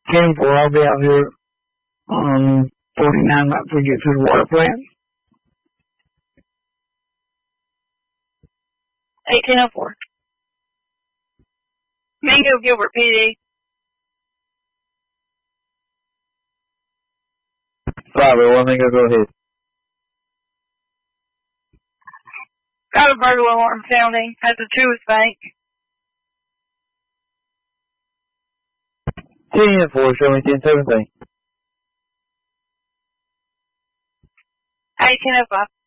10-4, I'll be out here on 49 after we get through the water plant. 1804. Mango Gilbert PD. 501 Mango, go ahead. Got a burglar alarm sounding at the Truist Bank. 10-4, show me 1017. 1805.